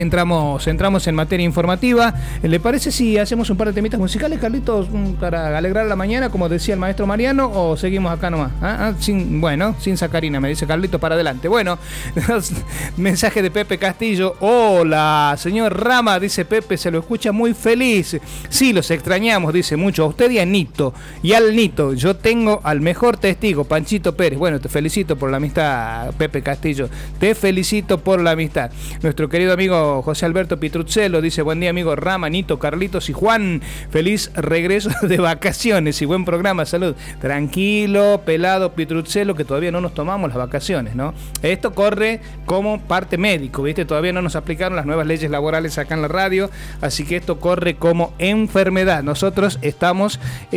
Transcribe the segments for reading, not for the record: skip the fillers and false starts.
Entramos en materia informativa. ¿Le parece si hacemos un par de temitas musicales, Carlitos, para alegrar la mañana, como decía el maestro Mariano, o seguimos acá nomás? Sin sacarina, me dice Carlitos, para adelante. Bueno, mensaje de Pepe Castillo. Hola, señor Rama, dice Pepe, se lo escucha muy feliz. Sí, los extrañamos, dice mucho. A usted y a Nito. Y al Nito, yo tengo al mejor testigo, Panchito Pérez. Bueno, te felicito por la amistad, Pepe Castillo. Te felicito por la amistad. Nuestro querido amigo José Alberto Pitruzzello dice: buen día, amigo Rama, Nito, Carlitos y Juan, feliz regreso de vacaciones y buen programa, salud. Tranquilo, pelado Pitruzzello, que todavía no nos tomamos las vacaciones, ¿no? Esto corre como parte médico, ¿viste? Todavía no nos aplicaron las nuevas leyes laborales acá en la radio, así que esto corre como enfermedad. Nosotros estamos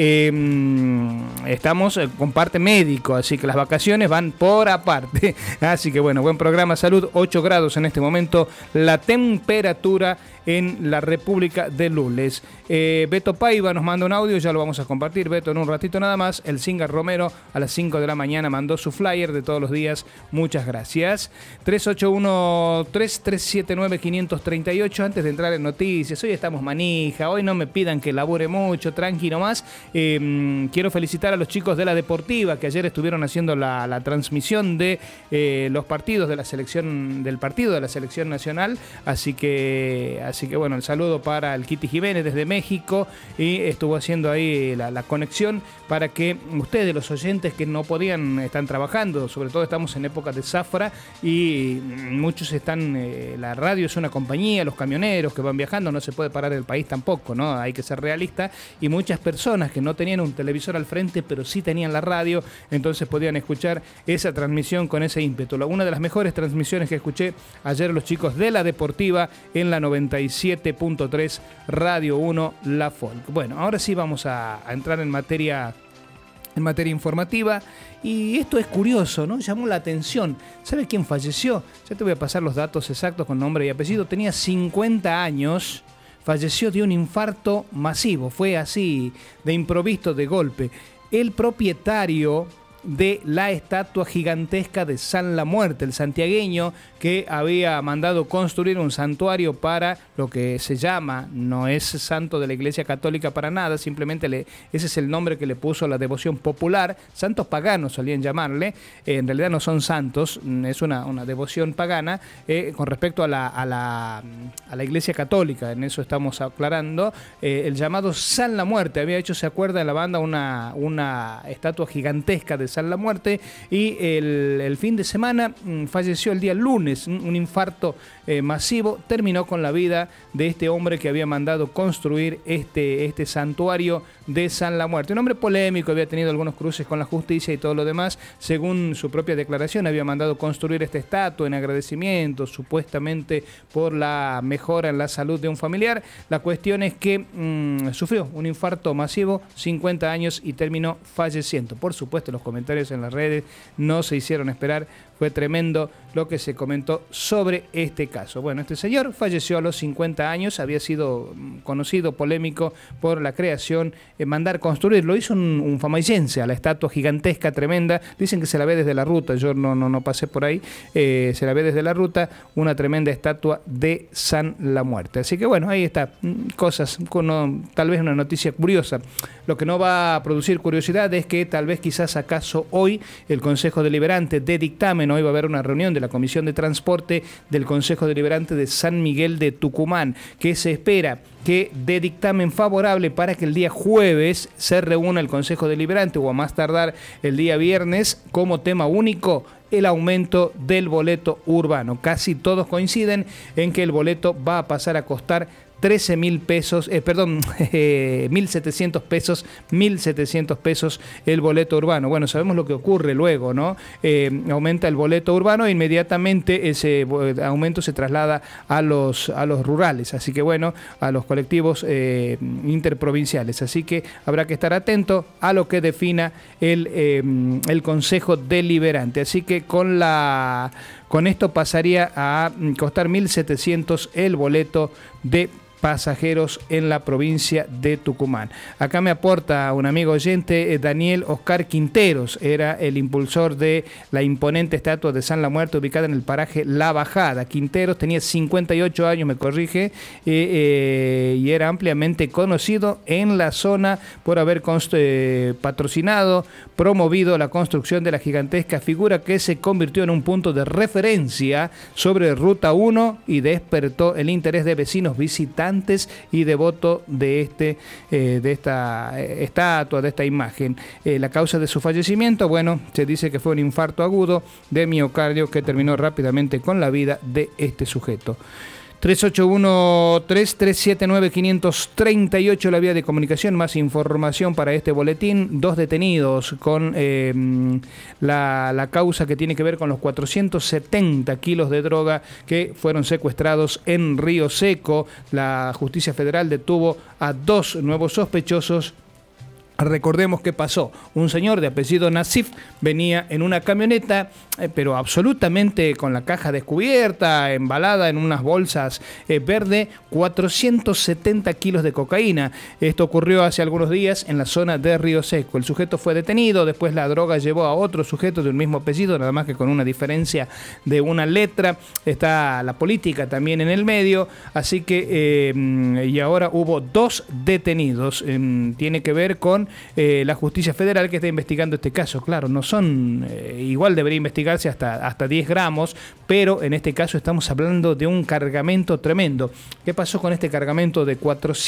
con parte médico, así que las vacaciones van por aparte. Así que bueno, buen programa, salud. 8 grados en este momento la temperatura en la República de Lules. Beto Paiva nos manda un audio, ya lo vamos a compartir, Beto, en un ratito nada más. El Singa Romero a las 5 de la mañana mandó su flyer de todos los días. Muchas gracias. 381-3379-538. Antes de entrar en noticias, hoy estamos manija, hoy no me pidan que labure mucho, tranqui nomás. Quiero felicitar a los chicos de la Deportiva que ayer estuvieron haciendo la transmisión de los partidos de la selección, del partido de la selección nacional. Así que bueno, el saludo para el Kitty Jiménez desde México, y estuvo haciendo ahí la conexión para que ustedes, los oyentes que no podían, están trabajando, sobre todo estamos en época de zafra y muchos están, la radio es una compañía, los camioneros que van viajando, no se puede parar el país tampoco, ¿no? Hay que ser realista, y muchas personas que no tenían un televisor al frente, pero sí tenían la radio, entonces podían escuchar esa transmisión con ese ímpetu. Una de las mejores transmisiones que escuché ayer los chicos de la Deportiva en la 97.3 Radio 1 La Folk. Bueno, ahora sí vamos a entrar en materia informativa, y esto es curioso, ¿no? Llamó la atención. ¿Sabe quién falleció? Ya te voy a pasar los datos exactos con nombre y apellido. Tenía 50 años, falleció de un infarto masivo, fue así, de improviso, de golpe. El propietario de la estatua gigantesca de San La Muerte, el santiagueño que había mandado construir un santuario para lo que se llama, no es santo de la Iglesia Católica para nada, simplemente ese es el nombre que le puso la devoción popular, santos paganos solían llamarle, en realidad no son santos, es una devoción pagana con respecto a la Iglesia Católica, en eso estamos aclarando. El llamado San La Muerte había hecho, se acuerda en la banda, una estatua gigantesca de San La Muerte, y el fin de semana falleció el día lunes, un infarto masivo, terminó con la vida de este hombre que había mandado construir este santuario de San La Muerte. Un hombre polémico, había tenido algunos cruces con la justicia y todo lo demás. Según su propia declaración, había mandado construir esta estatua en agradecimiento, supuestamente por la mejora en la salud de un familiar. La cuestión es que sufrió un infarto masivo, 50 años, y terminó falleciendo. Por supuesto, los comentarios en las redes no se hicieron esperar. Fue tremendo lo que se comentó sobre este caso. Bueno, este señor falleció a los 50 años, había sido conocido, polémico por la creación, mandar construir, lo hizo un famaillense, a la estatua gigantesca, tremenda. Dicen que se la ve desde la ruta, yo no pasé por ahí, se la ve desde la ruta, una tremenda estatua de San La Muerte. Así que bueno, ahí está, cosas, tal vez una noticia curiosa. Lo que no va a producir curiosidad es que tal vez quizás acaso hoy el Consejo Deliberante de dictamen, hoy va a haber una reunión de la Comisión de Transporte del Consejo Deliberante de San Miguel de Tucumán, que se espera que dé dictamen favorable para que el día jueves se reúna el Consejo Deliberante, o a más tardar el día viernes, como tema único el aumento del boleto urbano. Casi todos coinciden en que el boleto va a pasar a costar 13.000 pesos, 1.700 pesos, 1.700 pesos el boleto urbano. Bueno, sabemos lo que ocurre luego, ¿no? Aumenta el boleto urbano e inmediatamente ese aumento se traslada a los rurales, así que bueno, a los colectivos interprovinciales. Así que habrá que estar atento a lo que defina el Consejo Deliberante. Así que con esto pasaría a costar 1.700 el boleto de pasajeros en la provincia de Tucumán. Acá me aporta un amigo oyente, Daniel Oscar Quinteros, era el impulsor de la imponente estatua de San La Muerte ubicada en el paraje La Bajada. Quinteros tenía 58 años, me corrige, y era ampliamente conocido en la zona por haber patrocinado, promovido la construcción de la gigantesca figura que se convirtió en un punto de referencia sobre Ruta 1 y despertó el interés de vecinos, visitantes y devotos de esta estatua, de esta imagen. La causa de su fallecimiento, bueno, se dice que fue un infarto agudo de miocardio que terminó rápidamente con la vida de este sujeto. 3813-379-538 la vía de comunicación. Más información para este boletín. 2 detenidos con la causa que tiene que ver con los 470 kilos de droga que fueron secuestrados en Río Seco. La Justicia Federal detuvo a 2 nuevos sospechosos. Recordemos qué pasó. Un señor de apellido Nasif venía en una camioneta, pero absolutamente con la caja descubierta, embalada en unas bolsas verde, 470 kilos de cocaína. Esto ocurrió hace algunos días en la zona de Río Seco. El sujeto fue detenido, después la droga llevó a otro sujeto de un mismo apellido, nada más que con una diferencia de una letra. Está la política también en el medio, así que y ahora hubo 2 detenidos. Tiene que ver con la Justicia Federal que está investigando este caso. Claro, no son, igual debería investigarse hasta 10 gramos, pero en este caso estamos hablando de un cargamento tremendo. ¿Qué pasó con este cargamento de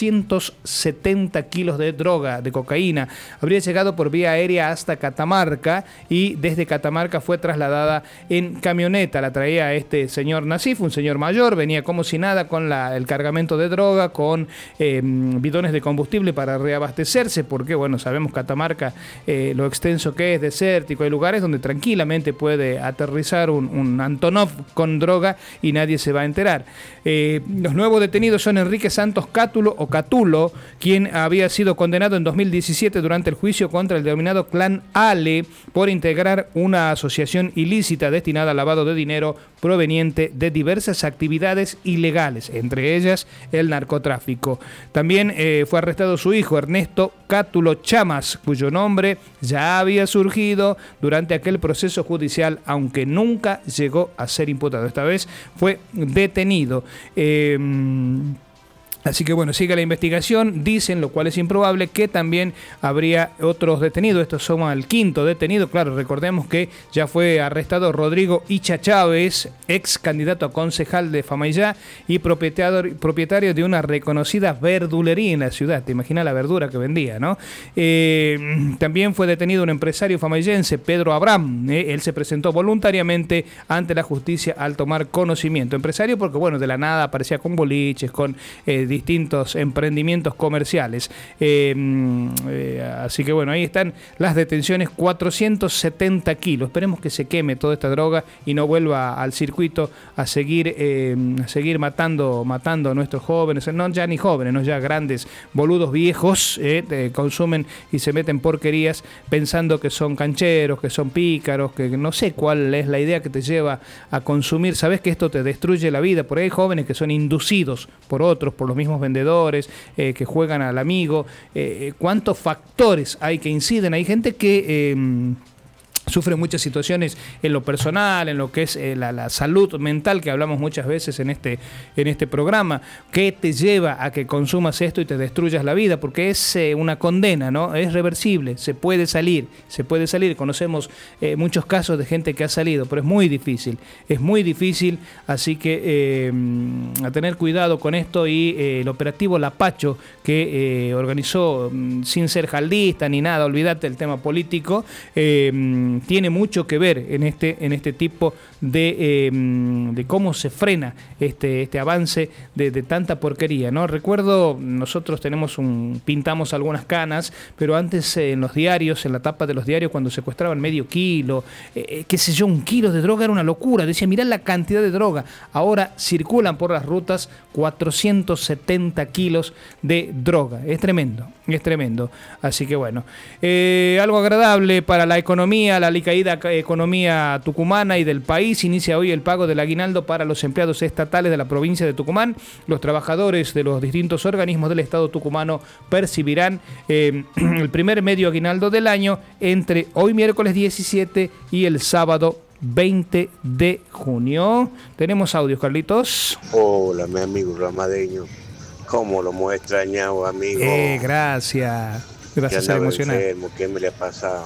470 kilos de droga, de cocaína? Habría llegado por vía aérea hasta Catamarca y desde Catamarca fue trasladada en camioneta. La traía este señor Nasif, un señor mayor, venía como si nada con el cargamento de droga, con bidones de combustible para reabastecerse, porque bueno, sabemos Catamarca, lo extenso que es, desértico, hay lugares donde tranquilamente puede aterrizar un Antonov con droga y nadie se va a enterar. Los nuevos detenidos son Enrique Santos Catulo, quien había sido condenado en 2017 durante el juicio contra el denominado Clan Ale por integrar una asociación ilícita destinada al lavado de dinero proveniente de diversas actividades ilegales, entre ellas el narcotráfico. También fue arrestado su hijo Ernesto Cátulo Chamas, cuyo nombre ya había surgido durante aquel proceso judicial, aunque nunca llegó a ser imputado. Esta vez fue detenido. Así que bueno, sigue la investigación, dicen, lo cual es improbable, que también habría otros detenidos. Estos son el 5º detenido. Claro, recordemos que ya fue arrestado Rodrigo Icha Chávez, ex candidato a concejal de Famaillá y propietario de una reconocida verdulería en la ciudad. Te imaginas la verdura que vendía, ¿no? También fue detenido un empresario famaillense, Pedro Abraham. Él se presentó voluntariamente ante la justicia al tomar conocimiento. Empresario porque, bueno, de la nada aparecía con boliches, con distintos emprendimientos comerciales. Así que bueno, ahí están las detenciones, 470 kilos. Esperemos que se queme toda esta droga y no vuelva al circuito a seguir matando a nuestros jóvenes, no ya ni jóvenes, no ya grandes boludos viejos, consumen y se meten porquerías pensando que son cancheros, que son pícaros, que no sé cuál es la idea que te lleva a consumir. Sabes que esto te destruye la vida. Por ahí hay jóvenes que son inducidos por otros, por los mismos vendedores, que juegan al amigo. ¿Cuántos factores hay que inciden? Hay gente que sufre muchas situaciones en lo personal, en lo que es la salud mental, que hablamos muchas veces en este programa. ¿Qué te lleva a que consumas esto y te destruyas la vida? Porque es una condena, ¿no? Es reversible, se puede salir. Conocemos muchos casos de gente que ha salido, pero es muy difícil, así que a tener cuidado con esto. Y el operativo Lapacho que organizó, sin ser jaldista ni nada, olvídate del tema político, tiene mucho que ver en este tipo de cómo se frena este avance de tanta porquería, ¿no? Recuerdo, nosotros pintamos algunas canas, pero antes en los diarios, en la tapa de los diarios, cuando secuestraban medio kilo, qué sé yo, 1 kilo de droga, era una locura. Decía, mirá la cantidad de droga. Ahora circulan por las rutas 470 kilos de droga. Es tremendo. Así que bueno, algo agradable para la economía, la alicaída economía tucumana y del país. Inicia hoy el pago del aguinaldo para los empleados estatales de la provincia de Tucumán. Los trabajadores de los distintos organismos del Estado tucumano percibirán el primer medio aguinaldo del año entre hoy miércoles 17 y el sábado 20 de junio. Tenemos audios, Carlitos. Hola, mi amigo ramadeño. ¿Cómo lo hemos extrañado, amigo? Gracias. Gracias, a emocionar. ¿Qué me le ha pasado?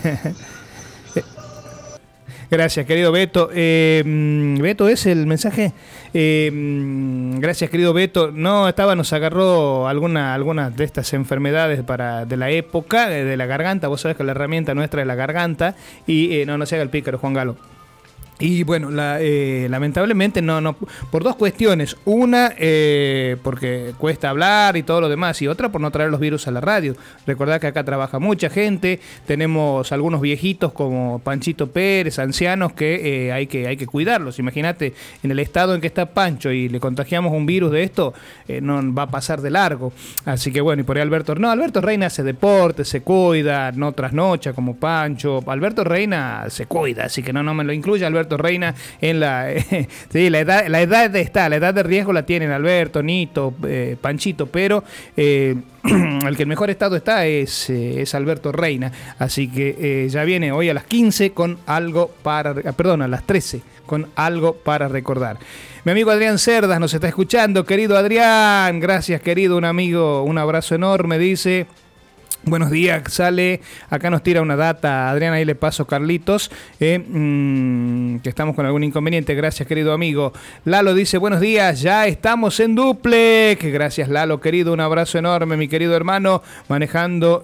Gracias, querido Beto. Beto, ¿es el mensaje? Gracias, querido Beto. No, nos agarró alguna de estas enfermedades de la época, de la garganta. Vos sabés que la herramienta nuestra es la garganta. Y no se haga el pícaro, Juan Galo. Y bueno, lamentablemente no, por dos cuestiones. Una, porque cuesta hablar y todo lo demás, y otra por no traer los virus a la radio. Recordad que acá trabaja mucha gente, tenemos algunos viejitos como Panchito Pérez, ancianos, que hay que cuidarlos. Imagínate, en el estado en que está Pancho y le contagiamos un virus de esto, no va a pasar de largo. Así que bueno, y por ahí Alberto Reina hace deporte, se cuida, no trasnocha como Pancho. Alberto Reina se cuida, así que no me lo incluye Alberto Reina en sí, la edad de riesgo la tienen Alberto, Nito, Panchito, pero el que en mejor estado está es Alberto Reina. Así que ya viene hoy a las 15 con algo a las 13 con algo para recordar. Mi amigo Adrián Cerdas nos está escuchando. Querido Adrián, gracias, querido, un amigo, un abrazo enorme, dice. Buenos días, sale, acá nos tira una data, Adrián, ahí le paso Carlitos, que estamos con algún inconveniente, gracias querido amigo. Lalo dice, buenos días, ya estamos en duplex, gracias Lalo, querido, un abrazo enorme, mi querido hermano, manejando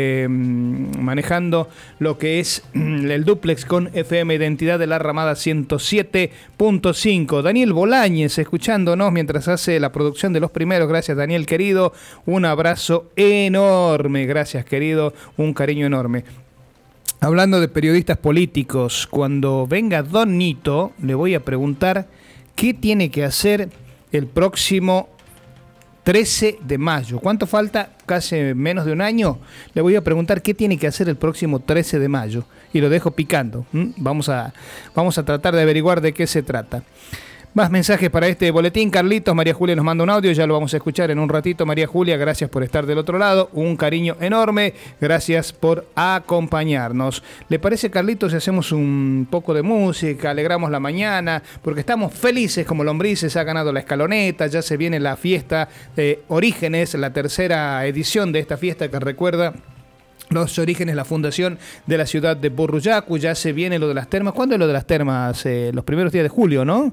lo que es el duplex con FM Identidad de la Ramada 107.5. Daniel Bolañez, escuchándonos mientras hace la producción de los primeros, gracias Daniel, querido, un abrazo enorme, gracias querido, un cariño enorme. Hablando de periodistas políticos, cuando venga Don Nito, le voy a preguntar qué tiene que hacer el próximo 13 de mayo. ¿Cuánto falta? Casi menos de un año. Le voy a preguntar qué tiene que hacer el próximo 13 de mayo. Y lo dejo picando. Vamos a tratar de averiguar de qué se trata. Más mensajes para este boletín. Carlitos, María Julia nos manda un audio, ya lo vamos a escuchar en un ratito. María Julia, gracias por estar del otro lado, un cariño enorme, gracias por acompañarnos. ¿Le parece, Carlitos, si hacemos un poco de música, alegramos la mañana? Porque estamos felices como lombrices, ha ganado la escaloneta, ya se viene la fiesta de Orígenes, la tercera edición de esta fiesta que recuerda los orígenes, la fundación de la ciudad de Burruyacu. Ya se viene lo de las termas. ¿Cuándo es lo de las termas? Los primeros días de julio, ¿no?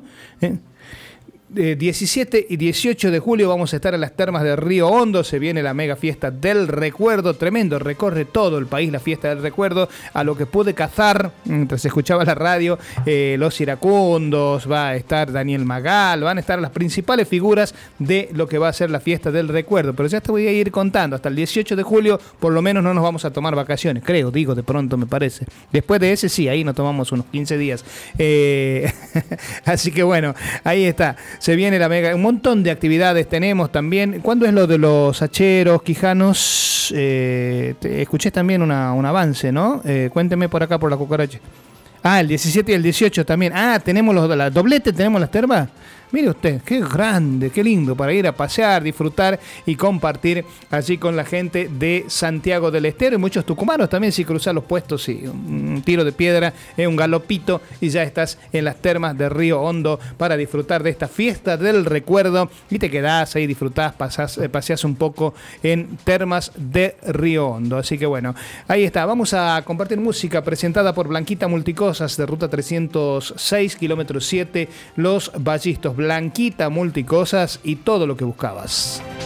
17 y 18 de julio vamos a estar en las termas de Río Hondo. Se viene la mega fiesta del recuerdo, tremendo, recorre todo el país la fiesta del recuerdo. A lo que pude cazar mientras escuchaba la radio, los iracundos, va a estar Daniel Magal, van a estar las principales figuras de lo que va a ser la fiesta del recuerdo. Pero ya te voy a ir contando, hasta el 18 de julio por lo menos no nos vamos a tomar vacaciones, creo, digo, de pronto me parece. Después de ese sí, ahí nos tomamos unos 15 días. Así que bueno, ahí está. Se viene la mega, un montón de actividades tenemos también. ¿Cuándo es lo de los hacheros, quijanos? Escuché también un avance, ¿no? Cuénteme por acá por la cucaracha. El 17 y el 18 también. Tenemos los doblete, tenemos las termas. Mire usted, qué grande, qué lindo para ir a pasear, disfrutar y compartir allí con la gente de Santiago del Estero y muchos tucumanos también. Si cruzas los puestos, sí, un tiro de piedra, un galopito y ya estás en las termas de Río Hondo para disfrutar de esta fiesta del recuerdo y te quedás ahí, disfrutás, paseás un poco en termas de Río Hondo. Así que bueno, ahí está. Vamos a compartir música presentada por Blanquita Multicosas de Ruta 306, kilómetro 7, Los Vallistos. Blanquita Multicosas y todo lo que buscabas.